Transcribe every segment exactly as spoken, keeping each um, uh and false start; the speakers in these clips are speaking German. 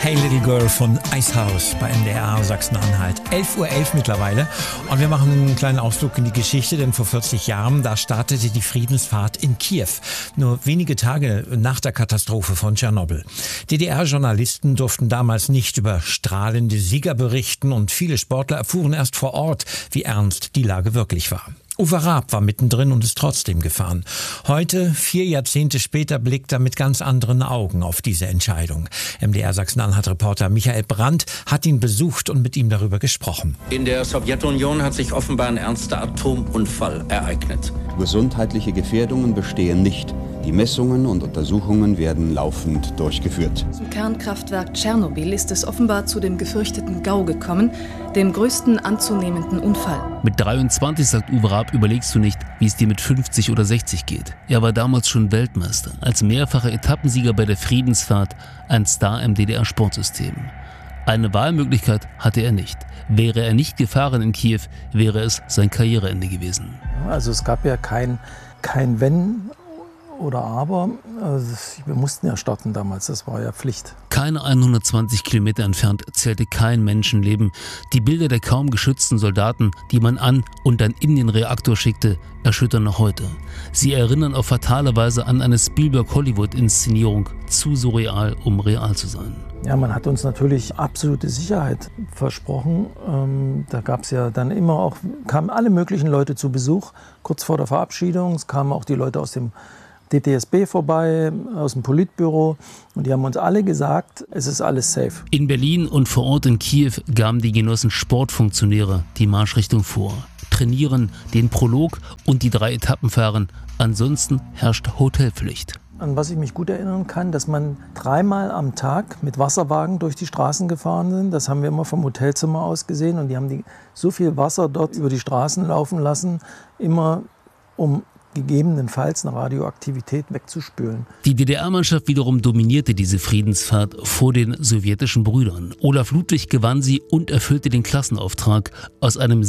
Hey Little Girl von Icehouse bei M D R Sachsen-Anhalt. elf Uhr elf mittlerweile und wir machen einen kleinen Ausflug in die Geschichte, denn vor vierzig Jahren, da startete die Friedensfahrt in Kiew. Nur wenige Tage nach der Katastrophe von Tschernobyl. D D R-Journalisten durften damals nicht über strahlende Sieger berichten und viele Sportler erfuhren erst vor Ort, wie ernst die Lage wirklich war. Uwe Raab war mittendrin und ist trotzdem gefahren. Heute, vier Jahrzehnte später, blickt er mit ganz anderen Augen auf diese Entscheidung. M D R Sachsen-Anhalt-Reporter Michael Brandt hat ihn besucht und mit ihm darüber gesprochen. In der Sowjetunion hat sich offenbar ein ernster Atomunfall ereignet. Gesundheitliche Gefährdungen bestehen nicht. Die Messungen und Untersuchungen werden laufend durchgeführt. Zum Kernkraftwerk Tschernobyl ist es offenbar zu dem gefürchteten GAU gekommen, dem größten anzunehmenden Unfall. Mit dreiundzwanzig, sagt Uwe Raab, überlegst du nicht, wie es dir mit fünfzig oder sechzig geht. Er war damals schon Weltmeister, als mehrfacher Etappensieger bei der Friedensfahrt, ein Star im D D R-Sportsystem. Eine Wahlmöglichkeit hatte er nicht. Wäre er nicht gefahren in Kiew, wäre es sein Karriereende gewesen. Also es gab ja kein, kein Wenn oder Aber. Also wir mussten ja starten damals, das war ja Pflicht. Keine hundertzwanzig Kilometer entfernt zählte kein Menschenleben. Die Bilder der kaum geschützten Soldaten, die man an und dann in den Reaktor schickte, erschüttern noch heute. Sie erinnern auf fatale Weise an eine Spielberg-Hollywood-Inszenierung, zu surreal, um real zu sein. Ja, man hat uns natürlich absolute Sicherheit versprochen. Ähm, da gab es ja dann immer auch, kamen alle möglichen Leute zu Besuch, kurz vor der Verabschiedung. Es kamen auch die Leute aus dem D T S B vorbei, aus dem Politbüro, und die haben uns alle gesagt, es ist alles safe. In Berlin und vor Ort in Kiew gaben die Genossen Sportfunktionäre die Marschrichtung vor. Trainieren, den Prolog und die drei Etappen fahren. Ansonsten herrscht Hotelpflicht. An was ich mich gut erinnern kann, dass man dreimal am Tag mit Wasserwagen durch die Straßen gefahren sind. Das haben wir immer vom Hotelzimmer aus gesehen, und die haben die, so viel Wasser dort über die Straßen laufen lassen, immer um gegebenenfalls eine Radioaktivität wegzuspülen. Die D D R-Mannschaft wiederum dominierte diese Friedensfahrt vor den sowjetischen Brüdern. Olaf Ludwig gewann sie und erfüllte den Klassenauftrag. Aus einem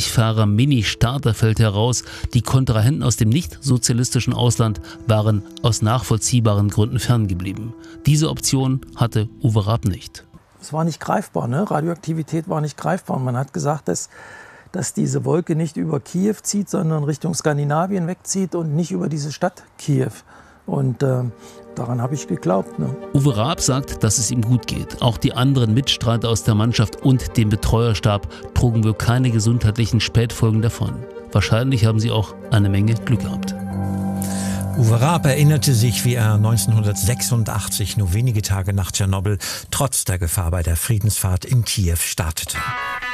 sechzig-Fahrer-Mini-Starterfeld heraus, die Kontrahenten aus dem nicht-sozialistischen Ausland waren aus nachvollziehbaren Gründen ferngeblieben. Diese Option hatte Uwe Raab nicht. Es war nicht greifbar, ne? Radioaktivität war nicht greifbar. Man hat gesagt, dass dass diese Wolke nicht über Kiew zieht, sondern Richtung Skandinavien wegzieht und nicht über diese Stadt Kiew. Und äh, daran habe ich geglaubt. Ne? Uwe Raab sagt, dass es ihm gut geht. Auch die anderen Mitstreiter aus der Mannschaft und dem Betreuerstab trugen wohl keine gesundheitlichen Spätfolgen davon. Wahrscheinlich haben sie auch eine Menge Glück gehabt. Uwe Raab erinnerte sich, wie er neunzehnhundertsechsundachtzig, nur wenige Tage nach Tschernobyl, trotz der Gefahr bei der Friedensfahrt in Kiew startete.